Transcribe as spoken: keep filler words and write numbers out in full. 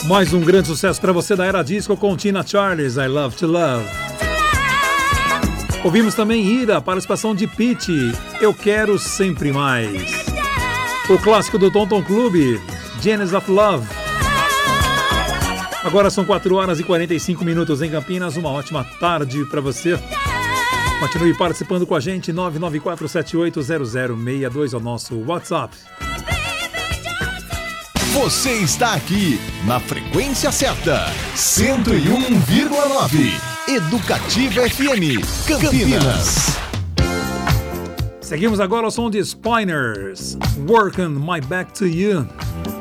Mais um grande sucesso para você da Era Disco com Tina Charles, I Love to Love. Ouvimos também Ira, participação de Pitty, Eu Quero Sempre Mais. O clássico do Tom Tom Clube, Genesis of Love. Agora são quatro horas e quarenta e cinco minutos em Campinas, uma ótima tarde para você. Continue participando com a gente, nove nove quatro sete oito zero zero seis dois é o nosso WhatsApp. Você está aqui na frequência certa, cento e um vírgula nove, Educativa F M, Campinas. Seguimos agora ao som de Spinners, Working My Back to You.